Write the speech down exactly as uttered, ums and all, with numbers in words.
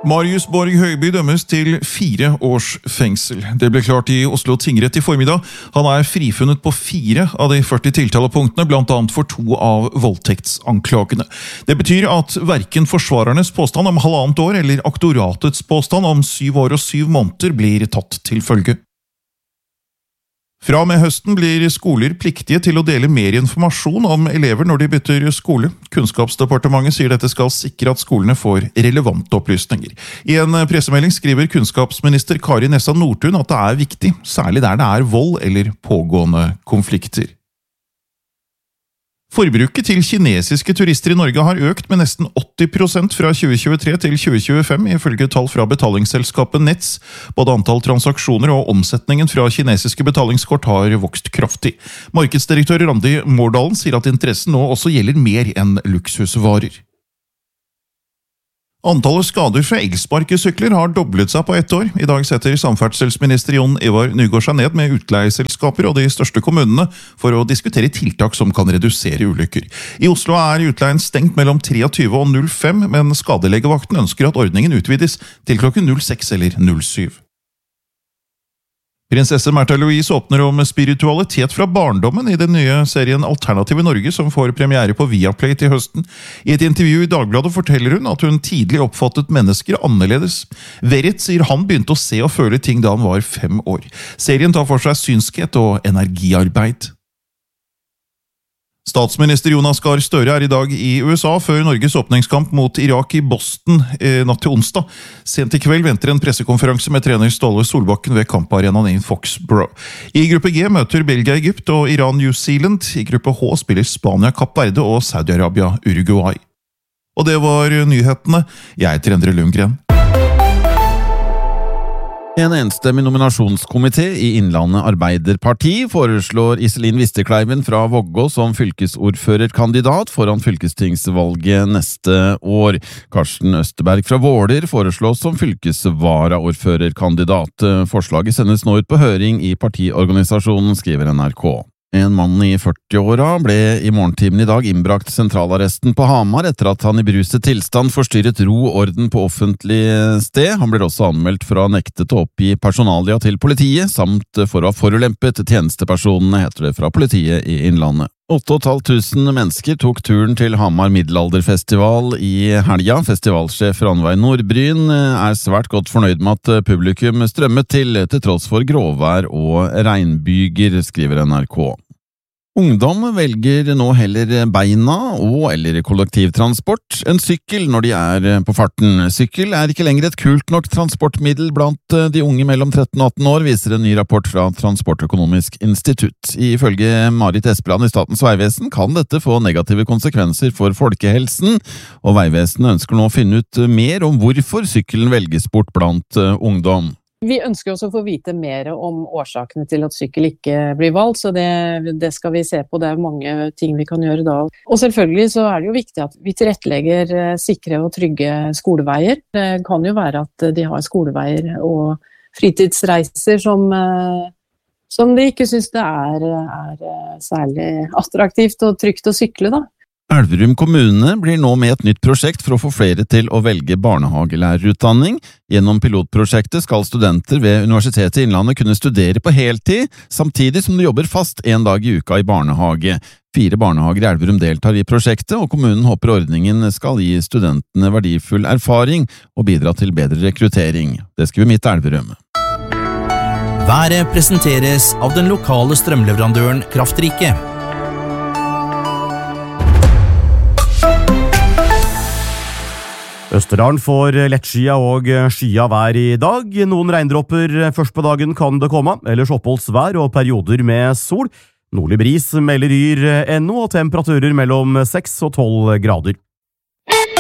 Marius Borg Høiby dømmes til fire års fengsel. Det ble klart i Oslo tingrett i formiddag. Han er frifunnet på fire av de førti tiltalepunktene, blant annet for to av voldtektsanklagene. Det betyr at hverken forsvarernes påstand om halvannet år eller aktoratets påstand om syv år og syv måneder blir tatt til følge. Fra og med høsten blir skoler pliktige til å dele mer informasjon om elever når de bytter skole. Kunnskapsdepartementet sier dette skal sikre at skolene får relevante opplysninger. I en pressemelding skriver kunnskapsminister Kari Nessa Nordtun at det er viktig, særlig der det er vold eller pågående konflikter. Forbruket til kinesiske turister i Norge har økt med nesten åtti prosent fra tjue tjuetre til tjue tjuefem, ifølge tall fra betalingsselskapet Nets. Både antall transaksjoner og omsetningen fra kinesiske betalingskort har vokst kraftig. Markedsdirektør Randi Mårdalen sier at interessen nå også gjelder mer enn luksusvarer. Antallet skader fra elsparkesykler har doblet seg på ett år. I dag setter samferdselsminister Jon Ivar Nygård seg ned med utleieselskaper og de største kommunene for å diskutere tiltak som kan redusere ulykker. I Oslo er utleien stengt mellom treogtyve og null fem, men skadelegevakten ønsker at ordningen utvides til klokken null seks eller null syv. Prinsesse Märtha Louise åpner om spiritualitet fra barndommen i den nye serien Alternativ i Norge, som får premiere på Viaplay til høsten. I et intervju i Dagbladet forteller hun at hun tidlig oppfattet mennesker annerledes. Verrett sier han begynte å se og føle ting da han var fem år. Serien tar for seg synskhet og energiarbeid. Statsminister Jonas Gahr Støre er i dag i U S A før Norges åpningskamp mot Irak i Boston eh, natt til onsdag. Sent i kveld venter en pressekonferanse med trener Ståle Solbakken ved kamparenaen i Foxborough. I gruppe G møter Belgia Egypt og Iran New Zealand. I gruppe H spiller Spania Kapp Verde og Saudi-Arabia Uruguay. Og det var nyhetene. Jeg heter Endre Lundgren. En enstemmig nominasjonskomité i Innlandet Arbeiderparti foreslår Iselin Vistekleiven fra Vågå som fylkesordførerkandidat foran fylkestingsvalget neste år. Karsten Østerberg fra Våler foreslås som fylkesvaraordførerkandidat. Forslaget sendes nå ut på høring i partiorganisasjonen, skriver N R K. En mann i førti-åra ble i morgentimen i dag innbrakt sentralarresten på Hamar etter at han i beruset tilstand forstyrret ro og orden på offentlig sted. Han ble også anmeldt for å ha nektet å oppgi personalia til politiet, samt for å ha forulempet tjenestepersonene, heter det fra politiet i Innlandet. åtte tusen fem hundre mennesker tok turen til Hamar Middelalderfestival i helga. Festivalsjef Ranveig Nordbryn er svært godt fornøyd med at publikum strømmet til, til tross for gråvær og regnbyger, skriver N R K. Ungdom velger nå heller beina og eller kollektivtransport enn sykkel når de er på farten. Sykkel er ikke lenger et kult nok transportmiddel blant de unge mellom tretten og atten år, viser en ny rapport fra Transportøkonomisk institutt. Ifølge Marit Espeland i Statens vegvesen kan dette få negative konsekvenser for folkehelsen, og Vegvesenet ønsker nå å finne ut mer om hvorfor sykkelen velges bort blant ungdom. Vi ønsker også å få vite mer om årsakene til at sykkel ikke blir valgt, så det, det skal vi se på. Det er mange ting vi kan gjøre da. Og selvfølgelig så er det jo viktig at vi tilrettelegger sikre og trygge skoleveier. Det kan jo være at de har skoleveier og fritidsreiser som, som de ikke synes det er, er særlig attraktivt og trygt å sykle da. Elverum kommune blir nå med et nytt prosjekt for å få flere til å velge barnehagelærerutdanning. Gjennom pilotprosjektet skal studenter ved Universitetet i Innlandet kunne studere på heltid, samtidig som de jobber fast en dag i uka i barnehage. Fire barnehager i Elverum deltar i prosjektet, og kommunen håper ordningen skal gi studentene verdifull erfaring og bidra til bedre rekruttering. Det skriver Midt Elverum. Været presenteres av den lokale strømleverandøren Kraftrike. Østerdalen får lettskia og skia vær i dag. Noen regndropper først på dagen kan det komme, ellers oppholdsvær og perioder med sol. Nordlig bris melder Yr N O og temperaturer mellom seks og tolv grader.